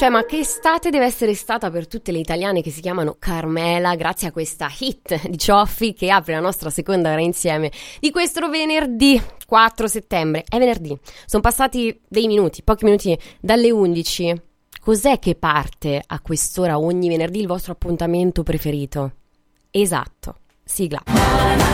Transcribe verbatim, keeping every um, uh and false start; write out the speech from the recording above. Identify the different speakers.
Speaker 1: Cioè, ma che estate deve essere stata per tutte le italiane che si chiamano Carmela, grazie a questa hit di Cioffi che apre la nostra seconda ora insieme di questo venerdì quattro settembre. È venerdì, sono passati dei minuti, pochi minuti dalle undici. Cos'è che parte a quest'ora ogni venerdì il vostro appuntamento preferito? Esatto, sigla.